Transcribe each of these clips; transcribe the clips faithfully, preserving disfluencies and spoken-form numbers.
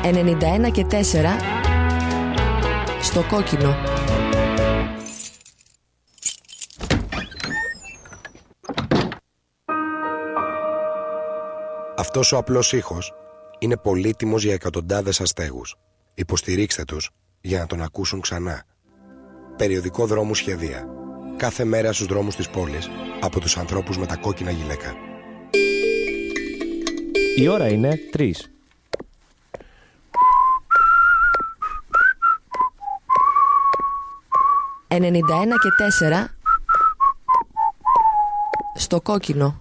ενενήντα ένα και τέσσερα στο κόκκινο. Αυτός ο απλός ήχος είναι πολύτιμος για εκατοντάδες αστέγους. Υποστηρίξτε τους για να τον ακούσουν ξανά. Περιοδικό δρόμου σχεδία. Κάθε μέρα στους δρόμους της πόλης από τους ανθρώπους με τα κόκκινα γυλαίκα. Η ώρα είναι τρεις. ενενήντα ένα και τέσσερα στο κόκκινο.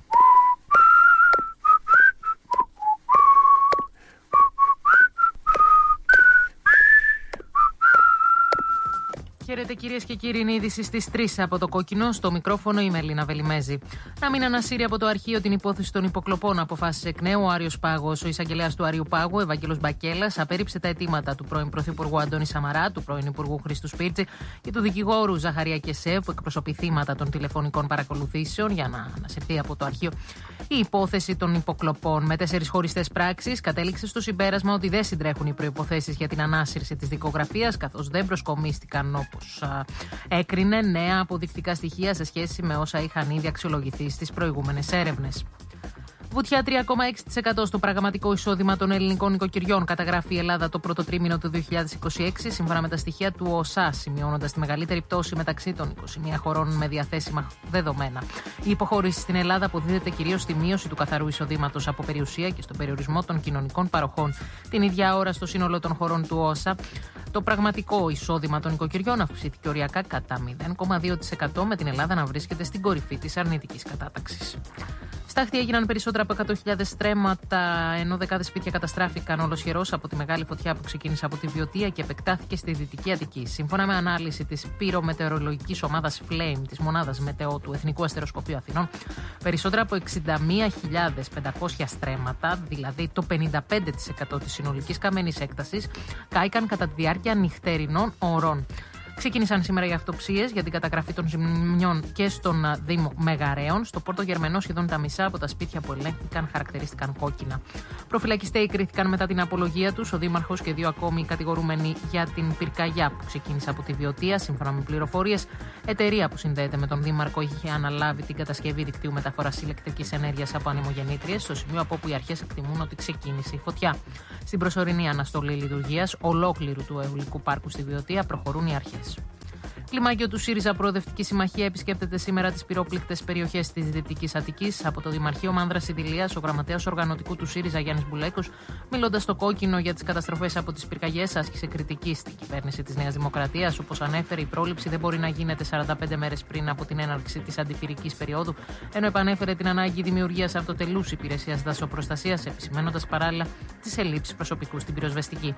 Χαίρετε κυρίες και κύριοι, είναι η είδηση στις τρεις από το κόκκινο. Στο μικρόφωνο η Μελίνα Βελιμέζη. Να μην ανασύρει από το αρχείο την υπόθεση των υποκλοπών, αποφάσισε εκ νέου ο Άριος Πάγος. Ο εισαγγελέας του Αρείου Πάγου, Ευαγγέλος Μπακέλας, απέρριψε τα αιτήματα του πρώην Πρωθυπουργού Αντώνη Σαμαρά, του πρώην Υπουργού Χρήστου Σπίρτζη και του δικηγόρου Ζαχαρία Κεσέ, που εκπροσωπεί θύματα των τηλεφωνικών παρακολουθήσεων, για να ανασυρθεί από το αρχείο η υπόθεση των υποκλοπών. Με τέσσερις χωριστές πράξεις, κατέληξε στο συμπέρασμα ότι δεν συντρέχουν οι προϋποθέσεις για την ανάσυρση της δικογραφίας, καθώς δεν προσκομίστηκαν, όπως έκρινε, νέα αποδεικτικά στοιχεία σε σχέση με όσα είχαν ήδη αξιολογηθεί στις προηγούμενες έρευνες. Βουτιά τρία κόμμα έξι τοις εκατό στο πραγματικό εισόδημα των ελληνικών νοικοκυριών, καταγράφει η Ελλάδα το πρώτο τρίμηνο του δύο χιλιάδες είκοσι έξι, σύμφωνα με τα στοιχεία του ΟΣΑ, σημειώνοντας τη μεγαλύτερη πτώση μεταξύ των είκοσι μία χωρών με διαθέσιμα δεδομένα. Η υποχώρηση στην Ελλάδα αποδίδεται κυρίως στη μείωση του καθαρού εισοδήματος από περιουσία και στον περιορισμό των κοινωνικών παροχών. Την ίδια ώρα, στο σύνολο των χωρών του ΟΣΑ, το πραγματικό εισόδημα των νοικοκυριών αυξήθηκε οριακά κατά μηδέν κόμμα δύο τοις εκατό, με την Ελλάδα να βρίσκεται στην κορυφή της αρνητικής κατάταξης. Στάχτη έγιναν περισσότερα από εκατό χιλιάδες στρέμματα, ενώ δεκάδες σπίτια καταστράφηκαν ολοσχερώς από τη μεγάλη φωτιά που ξεκίνησε από τη Βιωτία και επεκτάθηκε στη Δυτική Αττική. Σύμφωνα με ανάλυση της πυρομετεωρολογικής ομάδας Flame, της μονάδας Μετεό του Εθνικού Αστεροσκοπείου Αθηνών, περισσότερα από εξήντα μία χιλιάδες πεντακόσια στρέμματα, δηλαδή το πενήντα πέντε τοις εκατό της συνολικής καμένης έκτασης, κάηκαν κατά τη διάρκεια νυχτερινών ωρών. Ξεκίνησαν σήμερα οι αυτοψίες για την καταγραφή των ζημιών και στον Δήμο Μεγαρέων. Στο Πόρτο Γερμενό, σχεδόν τα μισά από τα σπίτια που ελέγχθηκαν χαρακτηρίστηκαν κόκκινα. Προφυλακιστέοι κρίθηκαν μετά την απολογία τους. Ο Δήμαρχος και δύο ακόμη κατηγορούμενοι για την πυρκαγιά που ξεκίνησε από τη Βιωτία. Σύμφωνα με πληροφορίες, εταιρεία που συνδέεται με τον Δήμαρχο είχε αναλάβει την κατασκευή δικτύου μεταφοράς ηλεκτρικής ενέργειας από ανεμογεννήτριες, στο σημείο από όπου οι αρχές εκτιμούν ότι ξεκίνησε η φωτιά. Στην προσωρινή αναστολή λειτουργίας ολόκληρου του αιωλικού πάρκου στη Βιωτία προχωρούν οι αρχές. Κλιμάκιο του ΣΥΡΙΖΑ Προοδευτική Συμμαχία επισκέπτεται σήμερα τις πυρόπληκτες περιοχές της Δυτικής Αττικής. Από το Δημαρχείο Μάνδρας Ιδηλίας, ο γραμματέας οργανωτικού του ΣΥΡΙΖΑ Γιάννης Μπουλέκος, μιλώντας στο κόκκινο για τις καταστροφές από τις πυρκαγιές, άσκησε κριτική στην κυβέρνηση της Νέας Δημοκρατίας. Όπως ανέφερε, η πρόληψη δεν μπορεί να γίνεται σαράντα πέντε μέρες πριν από την έναρξη της αντιπυρικής περίοδου, ενώ επανέφερε την ανάγκη δημιουργίας αυτοτελούς υπηρεσίας δασοπροστασίας, επισημαίνοντας παράλληλα τις ελλείψεις προσωπικού στην πυροσβεστική.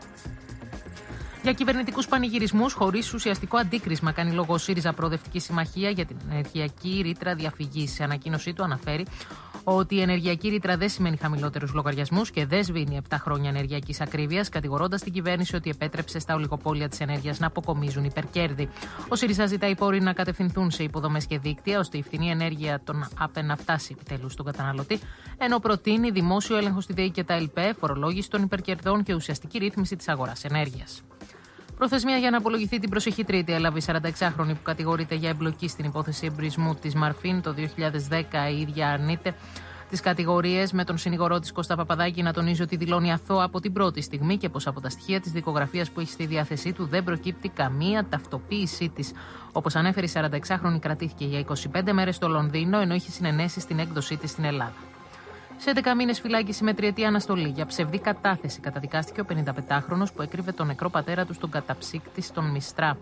Για κυβερνητικούς πανηγυρισμούς χωρίς ουσιαστικό αντίκρισμα κάνει λόγο ο ΣΥΡΙΖΑ Προοδευτική Συμμαχία για την ενεργειακή ρήτρα διαφυγής. Σε ανακοίνωσή του αναφέρει ότι η ενεργειακή ρήτρα δεν σημαίνει χαμηλότερους λογαριασμούς και δεν σβήνει επτά χρόνια ενεργειακής ακρίβειας, κατηγορώντας την κυβέρνηση ότι επέτρεψε στα ολιγοπόλια της ενέργειας να αποκομίζουν υπερκέρδη. Ο ΣΥΡΙΖΑ ζητάει οι πόροι να κατευθυνθούν σε υποδομές και δίκτυα, ώστε η φθηνή ενέργεια των ΑΠΕ να φτάσει επιτέλους στον καταναλωτή, ενώ προτείνει δημόσιο έλεγχο στη ΔΕΗ και τα ΕΛΠΕ, φορολόγηση των υπερκερδών και ουσιαστική ρύθμιση της αγοράς ενέργειας. Προθεσμία για να απολογηθεί την προσεχή Τρίτη έλαβε η σαρανταεξάχρονη που κατηγορείται για εμπλοκή στην υπόθεση εμπρισμού της Μαρφίν. Το δύο χιλιάδες δέκα η ίδια αρνείται τις κατηγορίες, με τον συνηγορό της Κώστα Παπαδάκη να τονίζει ότι δηλώνει αθώα από την πρώτη στιγμή και πως από τα στοιχεία της δικογραφίας που έχει στη διάθεσή του δεν προκύπτει καμία ταυτοποίησή της. Όπως ανέφερε, η σαρανταεξάχρονη κρατήθηκε για είκοσι πέντε μέρες στο Λονδίνο, ενώ είχε συνενέσει στην έκδοσή της στην Ελλάδα. Σε έντεκα μήνες φυλάκιση με τριετή αναστολή για ψευδή κατάθεση καταδικάστηκε ο πενηνταπεντάχρονος που έκρυβε τον νεκρό πατέρα του στον καταψύκτη στον Μιστρά.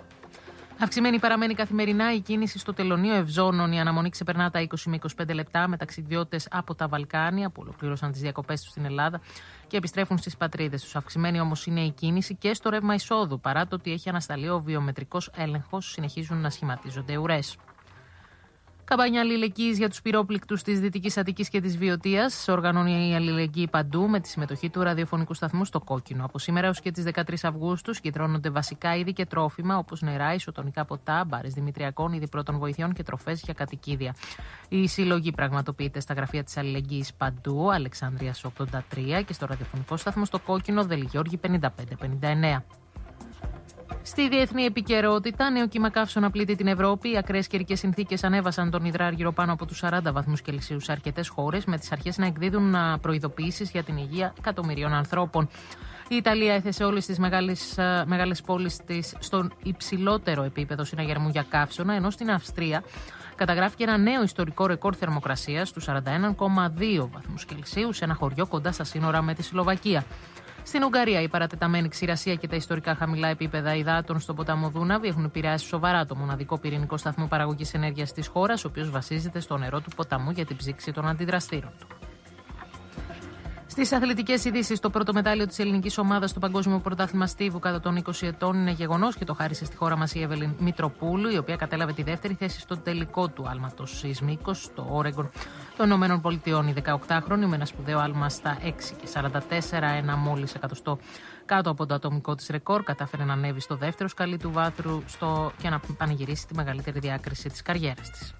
Αυξημένη παραμένει καθημερινά η κίνηση στο τελωνείο Ευζώνων. Η αναμονή ξεπερνά τα είκοσι με είκοσι πέντε λεπτά με ταξιδιώτες από τα Βαλκάνια που ολοκλήρωσαν τις διακοπές τους στην Ελλάδα και επιστρέφουν στις πατρίδες τους. Αυξημένη όμως είναι η κίνηση και στο ρεύμα εισόδου. Παρά το ότι έχει ανασταλεί ο βιομετρικός έλεγχος, συνεχίζουν να σχηματίζονται ουρές. Καμπάνια αλληλεγγύης για τους πυρόπληκτους της Δυτικής Αττικής και της Βιωτίας. Οργανώνει η αλληλεγγύη παντού με τη συμμετοχή του ραδιοφωνικού σταθμού στο Κόκκινο. Από σήμερα έως και τις δεκατρείς Αυγούστου συγκεντρώνονται βασικά είδη και τρόφιμα όπως νερά, ισοτονικά ποτά, μπάρες δημητριακών, είδη πρώτων βοηθειών και τροφές για κατοικίδια. Η συλλογή πραγματοποιείται στα γραφεία της αλληλεγγύης παντού, Αλεξάνδρειας ογδόντα τρία και στο ραδιοφωνικό σταθμό στο Κόκκινο, Δελιγιώργη πενήντα πέντε πενήντα εννέα. Στη διεθνή επικαιρότητα, νέο κύμα καύσωνα πλήττει την Ευρώπη. Οι ακραίες καιρικές συνθήκες ανέβασαν τον υδράργυρο πάνω από τους σαράντα βαθμούς Κελσίου σε αρκετές χώρες, με τις αρχές να εκδίδουν προειδοποιήσεις για την υγεία εκατομμυρίων ανθρώπων. Η Ιταλία έθεσε όλες τις μεγάλες, μεγάλες πόλεις της στον υψηλότερο επίπεδο συναγερμού για καύσωνα, ενώ στην Αυστρία καταγράφηκε ένα νέο ιστορικό ρεκόρ θερμοκρασίας στους σαράντα ένα κόμμα δύο βαθμούς Κελσίου σε ένα χωριό κοντά στα σύνορα με τη Σλοβακία. Στην Ουγγαρία, η παρατεταμένη ξηρασία και τα ιστορικά χαμηλά επίπεδα υδάτων στον ποταμό Δούναβη έχουν επηρεάσει σοβαρά το μοναδικό πυρηνικό σταθμό παραγωγής ενέργειας της χώρας, ο οποίος βασίζεται στο νερό του ποταμού για την ψήξη των αντιδραστήρων του. Στις αθλητικές ειδήσεις, το πρώτο μετάλλιο της ελληνικής ομάδας στο Παγκόσμιο Πρωτάθλημα Στίβου κατά των είκοσι ετών είναι γεγονός και το χάρισε στη χώρα μας η Εύελιν Μητροπούλου, η οποία κατέλαβε τη δεύτερη θέση στο τελικό του άλματος Σεισμίκος στο Όρεγκον των Ηνωμένων Πολιτειών. Η δεκαοκτάχρονη με ένα σπουδαίο άλμα στα έξι και σαράντα τέσσερα, ένα μόλις εκατοστό κάτω από το ατομικό της ρεκόρ, κατάφερε να ανέβει στο δεύτερο σκαλί του βάθρου στο... και να πανηγυρίσει τη μεγαλύτερη διάκριση της καριέρας της.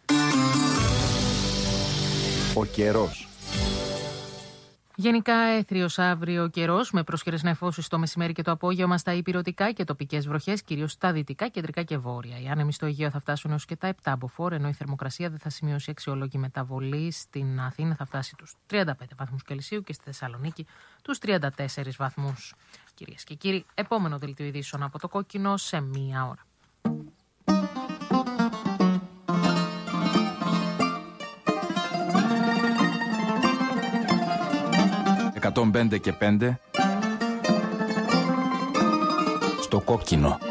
Ο καιρός. Γενικά έθριος αύριο καιρός, με πρόσχερες νεφώσεις το μεσημέρι και το απόγευμα στα υπηρετικά και τοπικές βροχές, κυρίως στα δυτικά, κεντρικά και βόρεια. Οι άνεμοι στο Αιγαίο θα φτάσουν έως και τα επτά μποφόρ, ενώ η θερμοκρασία δεν θα σημειώσει αξιολόγη μεταβολή. Στην Αθήνα θα φτάσει τους τριάντα πέντε βαθμούς Κελσίου και στη Θεσσαλονίκη τους τριάντα τέσσερις βαθμούς. Κυρίες και κύριοι, επόμενο δελτίο ειδήσεων από το Κόκκινο σε μία ώρα. εκατόν πέντε και πέντε στο Κόκκινο.